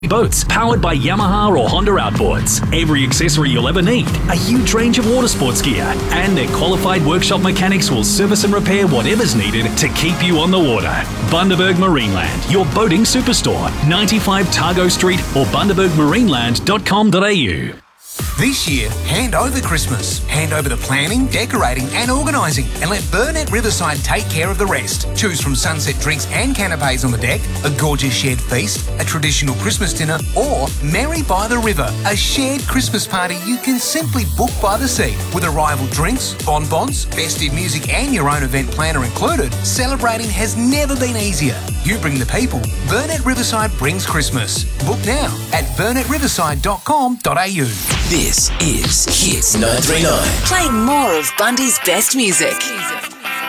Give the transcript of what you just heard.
boats powered by Yamaha or Honda outboards. Every accessory you'll ever need, a huge range of water sports gear, and their qualified workshop mechanics will service and repair whatever's needed to keep you on the water. Bundaberg Marineland, your boating superstore. 95 Targo Street or bundabergmarineland.com.au. This year, hand over Christmas. Hand over the planning, decorating and organising and let Burnett Riverside take care of the rest. Choose from sunset drinks and canapes on the deck, a gorgeous shared feast, a traditional Christmas dinner or Merry by the River, a shared Christmas party you can simply book by the sea. With arrival drinks, bonbons, festive music and your own event planner included, celebrating has never been easier. You bring the people. Burnett Riverside brings Christmas. Book now at burnettriverside.com.au. This is Hits 939. Playing more of Bundy's best music.